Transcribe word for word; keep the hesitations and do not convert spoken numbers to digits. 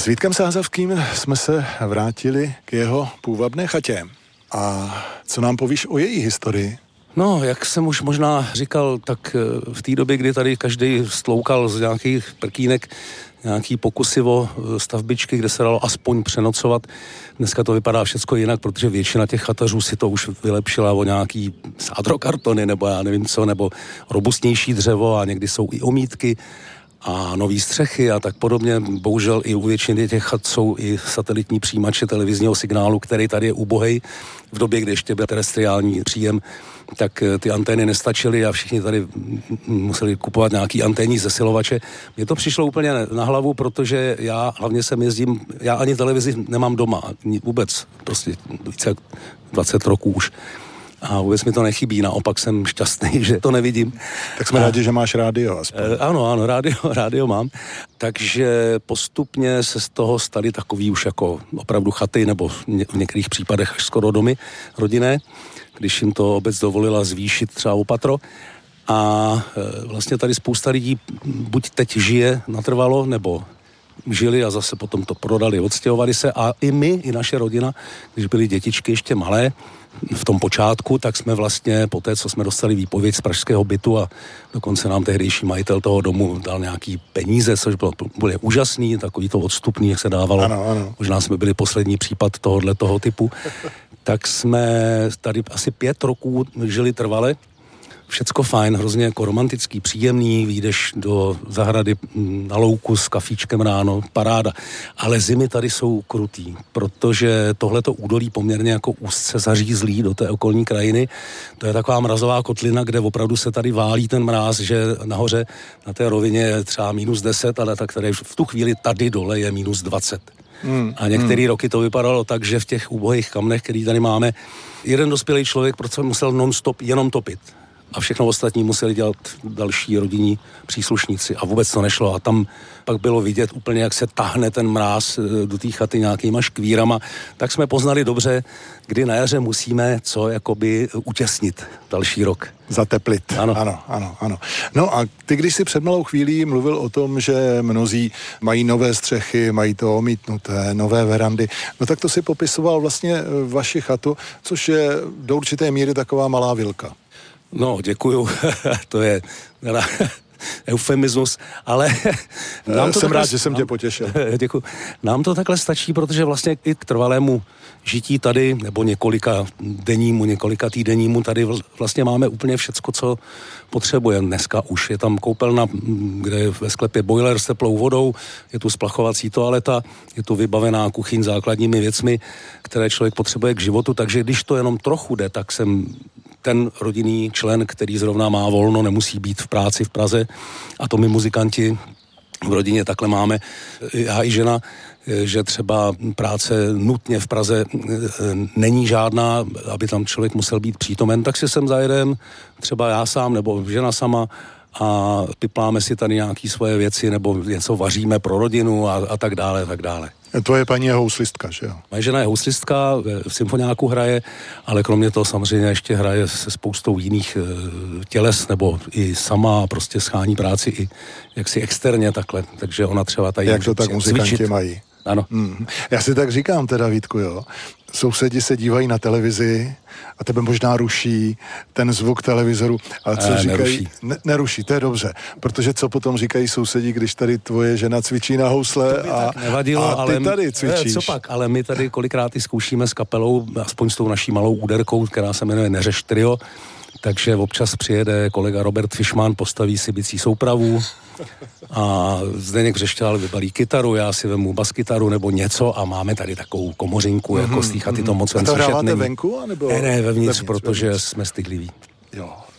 S Vítkem Sázavským jsme se vrátili k jeho půvabné chatě. A co nám povíš o její historii? No, jak jsem už možná říkal, tak v té době, kdy tady každý stloukal z nějakých prkínek nějaký pokusy o stavbičky, kde se dalo aspoň přenocovat. Dneska to vypadá všecko jinak, protože většina těch chatařů si to už vylepšila o nějaký sádrokartony, nebo já nevím co, nebo robustnější dřevo a někdy jsou i omítky a nový střechy a tak podobně. Bohužel i u většiny těch chat jsou i satelitní přijímače televizního signálu, který tady je ubohej. V době, kdy ještě byl terestriální příjem, tak ty antény nestačily a všichni tady museli kupovat nějaký anténní zesilovače. Mně to přišlo úplně na hlavu, protože já hlavně sem jezdím, já ani televizi nemám doma, vůbec, prostě více jak dvacet roků už. A vůbec mi to nechybí, naopak jsem šťastný, že to nevidím. Tak jsme a, rádi, že máš rádio aspoň. E, ano, ano, rádio, rádio mám. Takže postupně se z toho staly takový už jako opravdu chaty, nebo v některých případech až skoro domy rodinné, když jim to obec dovolila zvýšit třeba o patro. A e, vlastně tady spousta lidí buď teď žije natrvalo, nebo žili a zase potom to prodali, odstěhovali se a i my, i naše rodina, když byly dětičky ještě malé, v tom počátku, tak jsme vlastně po té, co jsme dostali výpověď z pražského bytu a dokonce nám tehdejší majitel toho domu dal nějaký peníze, což bylo, bylo úžasný, takový to odstupný, jak se dávalo. Ano, ano. Možná jsme byli poslední případ tohohle toho typu. Tak jsme tady asi pět roků žili trvale. Všecko fajn, hrozně jako romantický, příjemný, vyjdeš do zahrady na louku s kafíčkem ráno, paráda. Ale zimy tady jsou krutý, protože tohleto údolí poměrně jako úzce zařízlý do té okolní krajiny. To je taková mrazová kotlina, kde opravdu se tady válí ten mráz, že nahoře na té rovině je třeba minus deset, ale tak tady v tu chvíli tady dole je minus dvacet. Hmm, a některé hmm. roky to vypadalo tak, že v těch ubohých kamnech, který tady máme, jeden dospělý člověk prostě musel non-stop jenom topit. A všechno ostatní museli dělat další rodinní příslušníci a vůbec to nešlo. A tam pak bylo vidět úplně, jak se tahne ten mráz do té chaty nějakýma škvírama. Tak jsme poznali dobře, kdy na jaře musíme co jakoby utěsnit další rok. Zateplit. Ano. ano, ano, ano. No a ty, když si před malou chvílí mluvil o tom, že mnozí mají nové střechy, mají to omítnuté, nové verandy, no tak to si popisoval vlastně vaši chatu, což je do určité míry taková malá vilka. No, děkuju, to je eufemismus, ale... Nám to jsem takhle, rád, že jsem nám, tě potěšil. Děkuju. Nám to takhle stačí, protože vlastně i k trvalému žití tady, nebo několika dennímu, několika týdennímu, tady vlastně máme úplně všecko, co potřebujeme. Dneska už je tam koupelna, kde je ve sklepě boiler s teplou vodou, je tu splachovací toaleta, je tu vybavená kuchyň základními věcmi, které člověk potřebuje k životu, takže když to jenom trochu jde, tak jsem ten rodinný člen, který zrovna má volno, nemusí být v práci v Praze, a to my muzikanti v rodině takhle máme, já i žena, že třeba práce nutně v Praze není žádná, aby tam člověk musel být přítomen, tak si sem zajedem, třeba já sám nebo žena sama, a pipláme si tady nějaký svoje věci nebo něco vaříme pro rodinu a, a tak dále, tak dále. Tvoje paní je houslistka, že jo? Moje žena je houslistka, v symfoniáku hraje, ale kromě toho samozřejmě ještě hraje se spoustou jiných e, těles, nebo i sama prostě schání práci i jaksi externě takhle, takže ona třeba tady... Jak to tak muzikanti cvičit. Mají. Ano. Hmm. Já si tak říkám teda, Vítku, jo. Sousedi se dívají na televizi a tebe možná ruší ten zvuk televizoru, ale co e, říkají... Neruší. Ne, neruší, to je dobře, protože co potom říkají sousedi, když tady tvoje žena cvičí na housle a, nevadilo, a ty ale tady cvičíš. Ne, co pak, ale my tady kolikrát i zkoušíme s kapelou, aspoň s tou naší malou úderkou, která se jmenuje Neřeš Trio, takže občas přijede kolega Robert Fischmann, postaví si bicí soupravu a Zdeněk Břešťál vybalí kytaru, já si vemu baskytaru nebo něco a máme tady takovou komořinku, mm-hmm, jako z té chaty to moc ven slyšet není. A to hráváte není. venku? Anebo Ne, ne, vevnitř, vevnitř protože vevnitř. jsme stychliví. Jo,